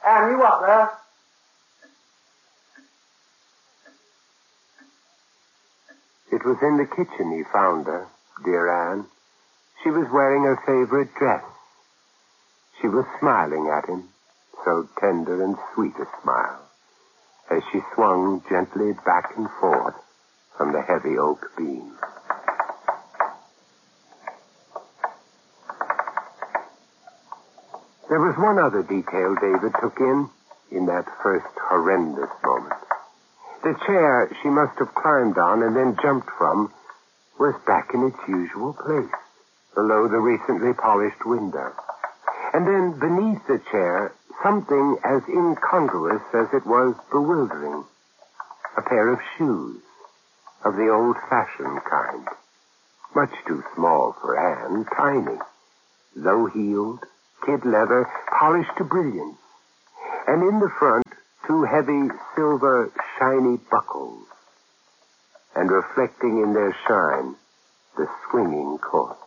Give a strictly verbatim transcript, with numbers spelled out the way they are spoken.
Anne, you up there? It was in the kitchen he found her, dear Anne. She was wearing her favorite dress. She was smiling at him, so tender and sweet a smile, as she swung gently back and forth from the heavy oak beam. There was one other detail David took in, in that first horrendous moment. The chair she must have climbed on and then jumped from was back in its usual place, below the recently polished window. And then beneath the chair, something as incongruous as it was bewildering. A pair of shoes, of the old-fashioned kind. Much too small for Anne, tiny. Low-heeled, kid leather, polished to brilliance. And in the front, two heavy, silver, shiny buckles. And reflecting in their shine, the swinging court.